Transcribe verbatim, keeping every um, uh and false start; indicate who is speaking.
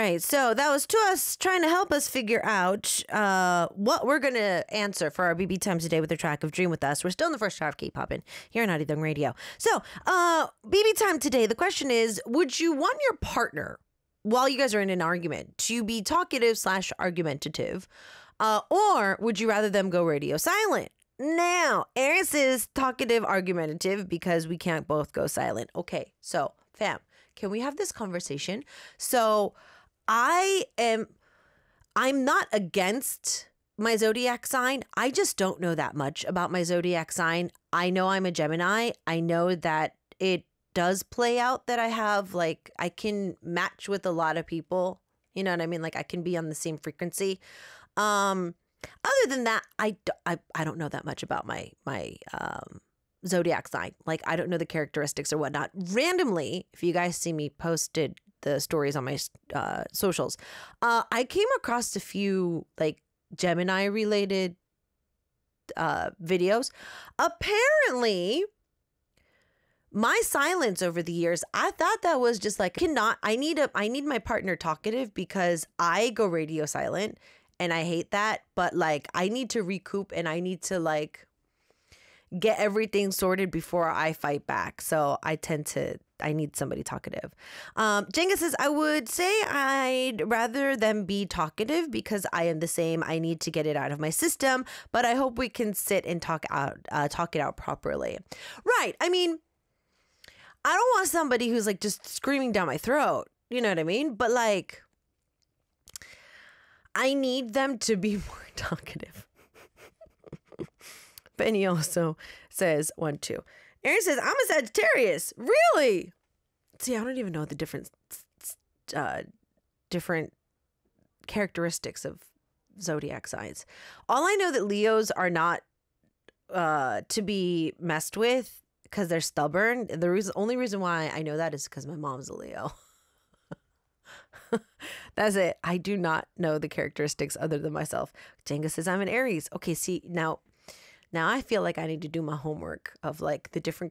Speaker 1: right. So that was to us trying to help us figure out uh, what we're going to answer for our B B time today with the track of Dream With Us. We're still in the first hour of K-Poppin' here on Hot Young Radio. So uh, B B time today, the question is, would you want your partner, while you guys are in an argument, to be talkative slash argumentative, uh, or would you rather them go radio silent? Now, Aries is talkative, argumentative because we can't both go silent. Okay, so fam, can we have this conversation? So I am, I'm not against my zodiac sign. I just don't know that much about my zodiac sign. I know I'm a Gemini. I know that it does play out that I have, like, I can match with a lot of people. You know what I mean? Like, I can be on the same frequency. Um, other than that, I, I, I don't know that much about my, my, um, zodiac sign. Like, I don't know the characteristics or whatnot. Randomly, if you guys see me posted the stories on my uh, socials, uh, I came across a few like Gemini related uh, videos. Apparently, my silence over the years, I thought that was just like, cannot, I need a, I need my partner talkative because I go radio silent and I hate that. But like, I need to recoup and I need to like get everything sorted before I fight back. So I tend to, I need somebody talkative. Um, Jenga says, I would say I'd rather them be talkative because I am the same. I need to get it out of my system, but I hope we can sit and talk out, uh, talk it out properly. Right. I mean, I don't want somebody who's like just screaming down my throat. You know what I mean? But like, I need them to be more talkative. Benny also says one, two. Aaron says, I'm a Sagittarius. Really? See, I don't even know the different, uh, different characteristics of zodiac signs. All I know that Leos are not uh, to be messed with because they're stubborn. The reason, only reason why I know that is because my mom's a Leo. That's it. I do not know the characteristics other than myself. Jenga says, I'm an Aries. Okay, see, now... Now I feel like I need to do my homework of like the different